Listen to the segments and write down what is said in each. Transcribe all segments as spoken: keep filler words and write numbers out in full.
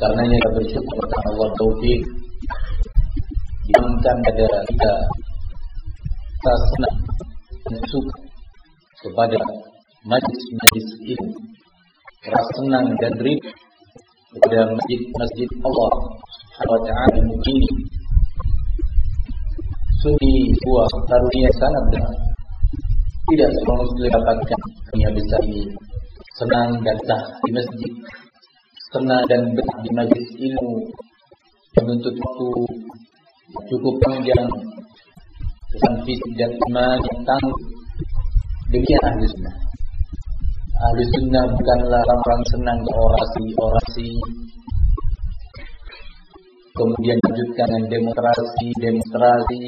Karenanya kita bersyukur kepada Allah taufik diamkan pada kita kita senang dan suka kepada majlis-majlis ilmu, rasa senang dan rindu kepada masjid-masjid Allah Subhanahu wa ta'ala ini. Sungguh sebuah karunia sangat besar. Tidak semua muslim dapatkan karunia besar ini. Senang dan betah di masjid, senang dan betah di majlis ilmu, menuntut waktu cukup panjang, pesan fisik dan iman yang tangguh. Demikian ahli sunnah. Ahli sunnah bukanlah orang-orang senang orasi-orasi, kemudian lanjutkan dengan demonstrasi-demonstrasi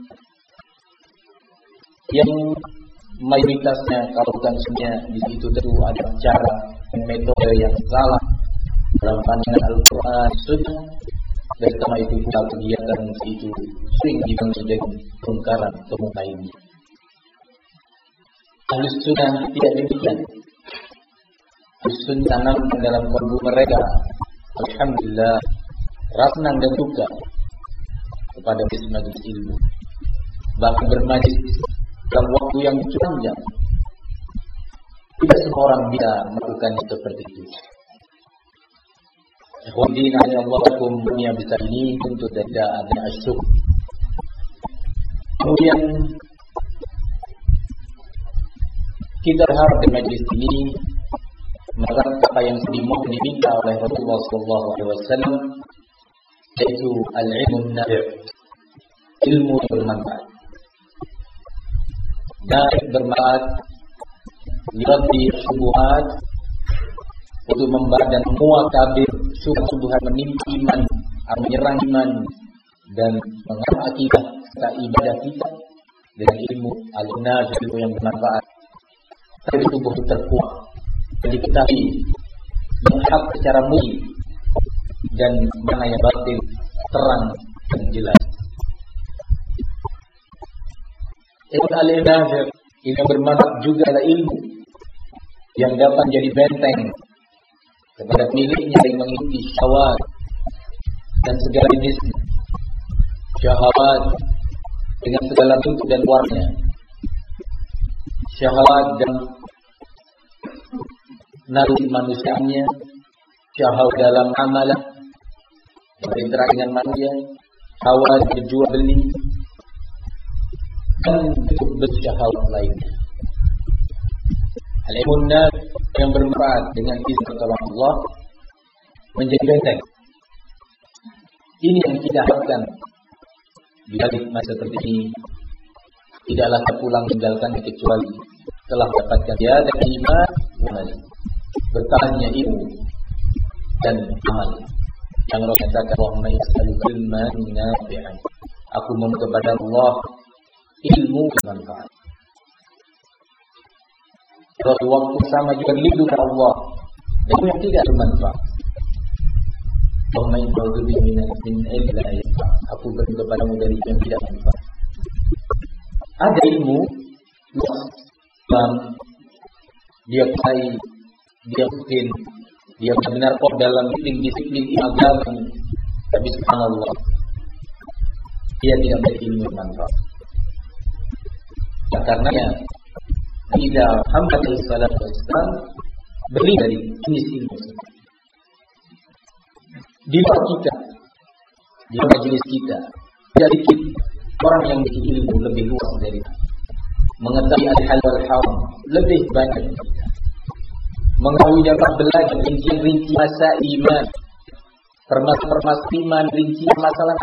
yang mayoritasnya kalau bukan semuanya di situ tentu ada cara dan metode yang salah dalam pandangan Al-Quran Sunnah. Dan sama itu pula kegiatan itu sering dibangun pengkaran pemuka ini. Ahli sunnah tidak demikian. Ahli sunnah tanamkan dalam kalbu mereka, alhamdulillah, rasa senang dan suka kepada majlis ilmu, bahkan bermajlis dalam waktu yang cukup panjang. Tidak semua orang bisa melakukan seperti itu. Ikhwani Allah dunia besar ini tentu tidak ada asyuk. Kemudian kita berharap di majlis ini melakukan apa yang dimohon diminta oleh Rasulullah sallallahu alaihi wasallam, yaitu al-ilmu nafi', ilmu yang bermanfaat. Dan bermanfaat liraddi syubhat, untuk membahas dan menguak tabir syubhat menimpa iman, menyerang iman dan mengarah akidah serta ibadah kita dengan ilmu al-nafi', ilmu yang bermanfaat. Tapi tubuh itu terkuat dan diketahui yang hak secara murni dan mana yang batil terang dan jelas. Ilmu al-nafi' ini bermanfaat juga adalah ilmu yang dapat menjadi benteng kepada pemiliknya yang mengikuti syahwat dan segala jenis syahwat dengan segala bentuk dan warnanya, syahwat dan naluri manusianya, syahwat dalam amalan, berinteraksi dengan manusia, syahwat berjual beli, dan bentuk bersyahwat lainnya. Al-ilmu yang bermanfaat dengan izin pertolongan Allah menjadi benteng. Ini yang kita harapkan di balik masa seperti ini. Tidaklah terpulang tinggalkan kecuali telah mendapatkan dia dan iman amal, bertahannya ilmu dan amal. Yang Rasul katakan, Allahumma yas'aluka ilman nafi'an. Aku memohon kepada Allah ilmu bermanfaat. Suatu waktu sama juga lindungi Allah dan yang tidak bermanfaat. Allahumma inni a'udzubika min ilmin la yanfa'. Aku berdoa kepadamu dari yang tidak bermanfaat. Ada ilmu yang dia kai, dia mungkin dia benar kok dalam disiplin agama, tapi subhanallah dia tidak memiliki ilmu bermanfaat. Nah, karenanya tidak hamba sallallahu alaihi wasallam beli dari jenis ilmu di luar kita, di majelis kita, dari kita orang yang memiliki ilmu lebih luas dari kita, mengetahui al-halal wal haram lebih banyak dari kita, mengetahui dapat belajar rinci-rinci masa iman, termasuk permasalahan iman, rinci masalah